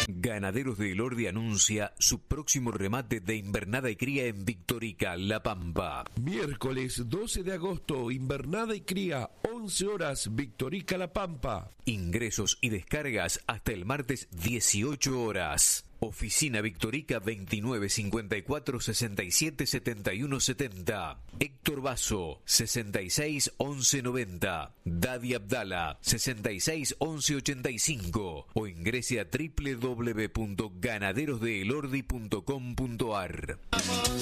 Ganaderos de Elordi anuncia su próximo remate de invernada y cría en Victorica, La Pampa. Miércoles 12 de agosto, invernada y cría, 11 horas, Victorica, La Pampa. Ingresos y descargas hasta el martes 18 horas. Oficina Victorica 29 54 67 71 70. Héctor Basso 66 11 90. Dadi Abdala 66 11 85. O ingrese a www.ganaderosdeelordi.com.ar.